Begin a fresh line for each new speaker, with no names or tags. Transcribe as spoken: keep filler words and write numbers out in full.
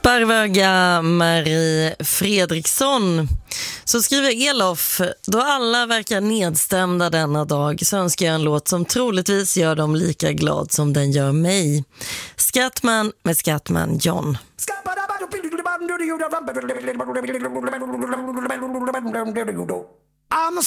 Sparvöga Marie Fredriksson. Så skriver Elof: då alla verkar nedstämda denna dag så önskar jag en låt som troligtvis gör dem lika glad som den gör mig. Skattman med Skattman John. I'm